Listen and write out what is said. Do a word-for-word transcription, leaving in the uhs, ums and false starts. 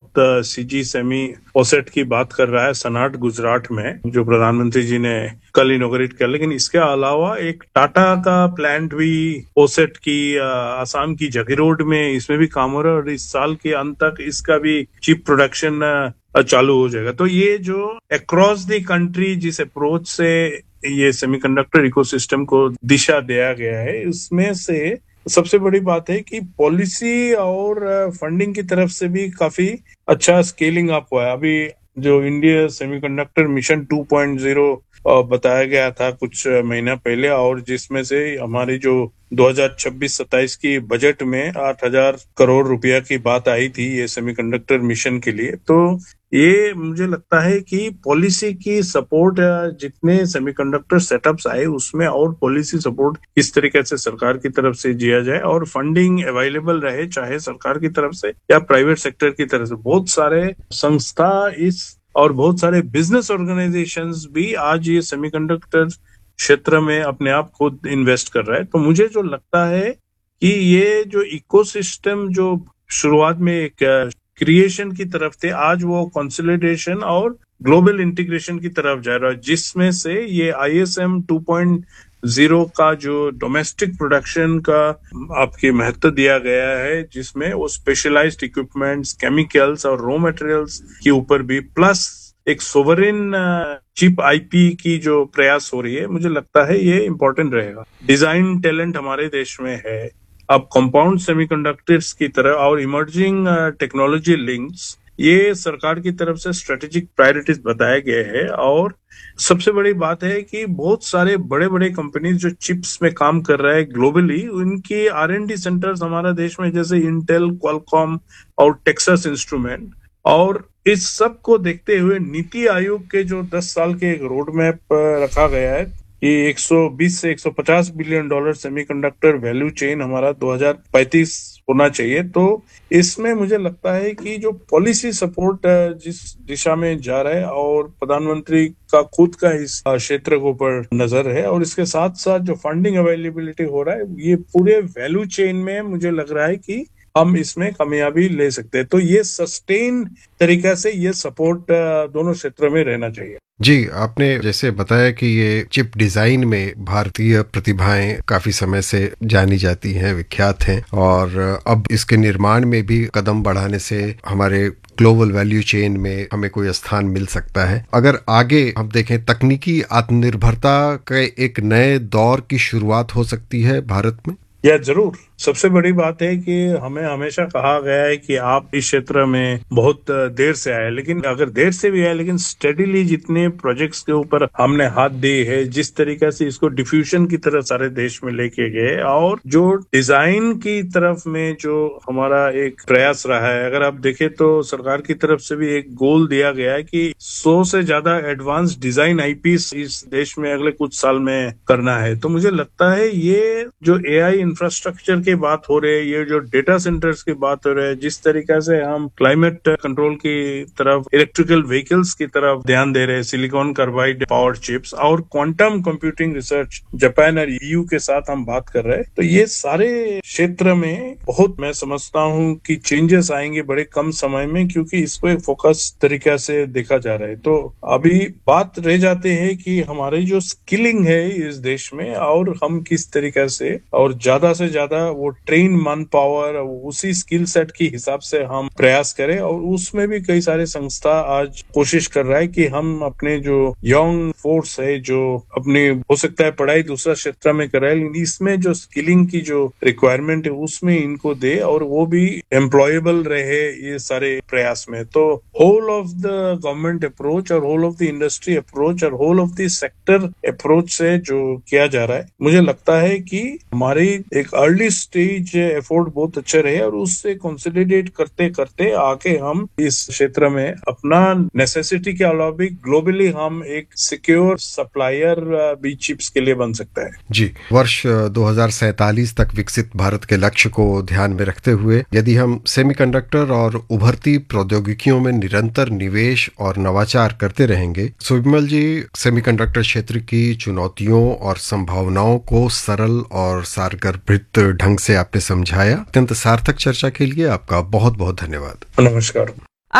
CG semi OSAT की बात कर रहा है सनाट गुजरात में, जो प्रधानमंत्री जी ने कल इनॉग्रेट किया। लेकिन इसके अलावा एक टाटा का प्लांट भी ओसेट की आसाम की जगीरोड में, इसमें भी काम हो रहा है और इस साल के अंत तक इसका भी चिप प्रोडक्शन चालू हो जाएगा। तो ये जो अक्रॉस द कंट्री जिस अप्रोच से ये सेमीकंडक्टर इकोसिस्टम को दिशा दिया गया है, उसमें से सबसे बड़ी बात है कि पॉलिसी और फंडिंग की तरफ से भी काफी अच्छा स्केलिंग अप हुआ है। अभी जो India semiconductor mission two point zero बताया गया था कुछ महीना पहले, और जिसमें से हमारी जो दो हज़ार छब्बीस सत्ताईस की बजट में आठ हज़ार करोड़ रुपया की बात आई थी ये सेमीकंडक्टर मिशन के लिए। तो ये मुझे लगता है कि पॉलिसी की सपोर्ट, जितने सेमीकंडक्टर सेटअप्स आए उसमें और पॉलिसी सपोर्ट किस तरीके से सरकार की तरफ से दिया जाए और फंडिंग अवेलेबल रहे, चाहे सरकार की तरफ से या प्राइवेट सेक्टर की तरफ से। बहुत सारे संस्था इस और बहुत सारे बिजनेस ऑर्गेनाइजेशंस भी आज ये सेमीकंडक्टर क्षेत्र में अपने आप खुद इन्वेस्ट कर रहा है। तो मुझे जो लगता है कि ये जो इकोसिस्टम जो शुरुआत में एक क्रिएशन की तरफ थे, आज वो कंसोलिडेशन और ग्लोबल इंटीग्रेशन की तरफ जा रहा है, जिसमें से ये आईएसएम टू पॉइंट ज़ीरो का जो डोमेस्टिक प्रोडक्शन का आपके महत्व दिया गया है, जिसमें वो स्पेशलाइज्ड इक्विपमेंट्स, केमिकल्स और रॉ मटेरियल्स के ऊपर भी, प्लस एक सोवरेन चिप आईपी की जो प्रयास हो रही है, मुझे लगता है ये इम्पोर्टेंट रहेगा। डिजाइन टैलेंट हमारे देश में है। अब कंपाउंड सेमीकंडक्टर्स की तरह और इमर्जिंग टेक्नोलॉजी लिंक्स, ये सरकार की तरफ से स्ट्रेटेजिक प्रायोरिटीज बताए गए हैं। और सबसे बड़ी बात है कि बहुत सारे बड़े बड़े कंपनीज जो चिप्स में काम कर रहे हैं ग्लोबली, उनकी आर एंड डी सेंटर्स हमारा देश में, जैसे इंटेल, क्वालकॉम और टेक्सास इंस्ट्रूमेंट। और इस सब को देखते हुए नीति आयोग के जो दस साल के एक रोड मैप रखा गया है कि एक सौ बीस से एक सौ पचास billion dollar semiconductor value chain हमारा दो हज़ार पैंतीस होना चाहिए। तो इसमें मुझे लगता है कि जो पॉलिसी सपोर्ट जिस दिशा में जा रहा है और प्रधानमंत्री का खुद का इस क्षेत्र के ऊपर नजर है, और इसके साथ साथ जो फंडिंग अवेलेबिलिटी हो रहा है, ये पूरे वैल्यू चेन में मुझे लग रहा है कि हम इसमें कामयाबी ले सकते हैं। तो ये सस्टेन तरीका से ये सपोर्ट दोनों क्षेत्रों में रहना चाहिए। जी, आपने जैसे बताया कि ये चिप डिजाइन में भारतीय प्रतिभाएं काफी समय से जानी जाती हैं, विख्यात हैं, और अब इसके निर्माण में भी कदम बढ़ाने से हमारे ग्लोबल वैल्यू चेन में हमें कोई स्थान मिल सकता है। अगर आगे हम देखें, तकनीकी आत्मनिर्भरता के एक नए दौर की शुरुआत हो सकती है भारत में। या जरूर, सबसे बड़ी बात है कि हमें हमेशा कहा गया है कि आप इस क्षेत्र में बहुत देर से आए, लेकिन अगर देर से भी आए, लेकिन स्टेडीली जितने प्रोजेक्ट्स के ऊपर हमने हाथ दिए है, जिस तरीके से इसको डिफ्यूजन की तरह सारे देश में लेके गए, और जो डिजाइन की तरफ में जो हमारा एक प्रयास रहा है, अगर आप देखें तो सरकार की तरफ से भी एक गोल दिया गया है कि सौ से ज्यादा एडवांस डिजाइन आईपीस इस देश में अगले कुछ साल में करना है। तो मुझे लगता है ये जो एआई इंफ्रास्ट्रक्चर की बात हो रही है, ये जो डेटा सेंटर्स की बात हो रही है, जिस तरीके से हम क्लाइमेट कंट्रोल की तरफ, इलेक्ट्रिकल व्हीकल्स की तरफ ध्यान दे रहे हैं, सिलिकॉन कार्बाइड पावर चिप्स और क्वांटम कंप्यूटिंग रिसर्च जापान और ईयू के साथ हम बात कर रहे हैं, तो ये सारे क्षेत्र में बहुत, मैं समझता हूँ कि चेंजेस आएंगे बड़े कम समय में, क्योंकि इसको एक फोकस तरीका से देखा जा रहा है। तो अभी बात रह जाते हैं कि हमारी जो स्किलिंग है इस देश में, और हम किस तरीके से और ज्यादा से ज्यादा वो ट्रेन मन पावर, उसी स्किल सेट के हिसाब से हम प्रयास करें। और उसमें भी कई सारे संस्था आज कोशिश कर रहा है कि हम अपने जो यंग फोर्स है, जो अपने हो सकता है पढ़ाई दूसरा क्षेत्र में कर रहा है, लेकिन इसमें जो स्किलिंग की जो रिक्वायरमेंट है उसमें इनको दे, और वो भी एम्प्लॉयबल रहे ये सारे प्रयास में। तो whole of the government approach और whole of the industry approach और whole of the sector approach से जो किया जा रहा है, मुझे लगता है कि हमारी एक अर्ली स्टेज एफोर्ट बहुत अच्छे रहे, और उससे कंसोलिडेट करते करते आके हम इस क्षेत्र में अपना नेसेसिटी के अलावा भी ग्लोबली हम एक सिक्योर सप्लायर भी चिप्स के लिए बन सकता है। जी, वर्ष दो हज़ार सैंतालीस तक विकसित भारत के लक्ष्य को ध्यान में रखते हुए यदि हम सेमीकंडक्टर और उभरती प्रौद्योगिकियों में निरंतर निवेश और नवाचार करते रहेंगे। सुविमल जी, सेमीकंडक्टर क्षेत्र की चुनौतियों और संभावनाओं को सरल और सारगर्भित ढंग से आपने समझाया। अत्यंत सार्थक चर्चा के लिए आपका बहुत बहुत धन्यवाद। नमस्कार।